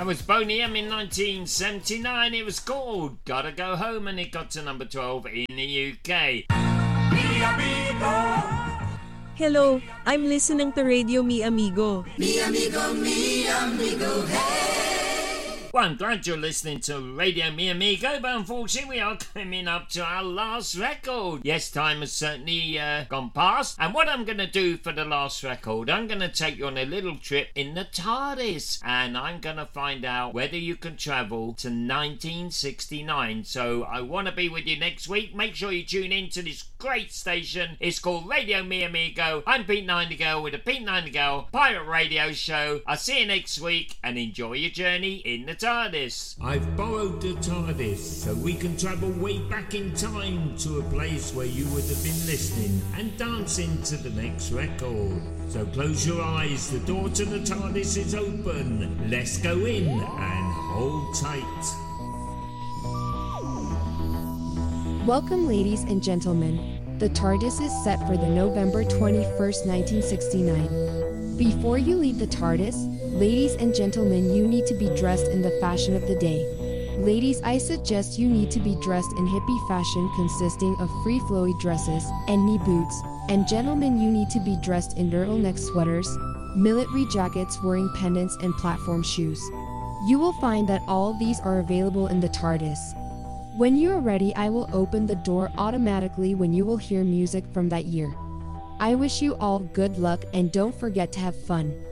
That was Boney M in 1979. It was called Gotta Go Home, and it got to number 12 in the UK. Hello, I'm listening to Radio Mi Amigo. Mi amigo, hey! Well, I'm glad you're listening to Radio Mi Amigo, but unfortunately we are coming up to our last record. Yes, time has certainly gone past, and what I'm going to do for the last record, I'm going to take you on a little trip in the TARDIS, and I'm going to find out whether you can travel to 1969. So I want to be with you next week. Make sure you tune in to this great station. It's called Radio Mi Amigo. I'm Pete Nightingale with the Pete Nightingale Pirate Radio Show. I'll see you next week, and enjoy your journey in the TARDIS. I've borrowed the TARDIS so we can travel way back in time to a place where you would have been listening and dancing to the next record. So close your eyes, the door to the TARDIS is open. Let's go in and hold tight. Welcome, ladies and gentlemen. The TARDIS is set for the November 21st, 1969. Before you leave the TARDIS, ladies and gentlemen, you need to be dressed in the fashion of the day. Ladies, I suggest you need to be dressed in hippie fashion consisting of free flowy dresses and knee boots. And gentlemen, you need to be dressed in turtleneck sweaters, military jackets, wearing pendants and platform shoes. You will find that all of these are available in the TARDIS. When you are ready, I will open the door automatically when you will hear music from that year. I wish you all good luck and don't forget to have fun.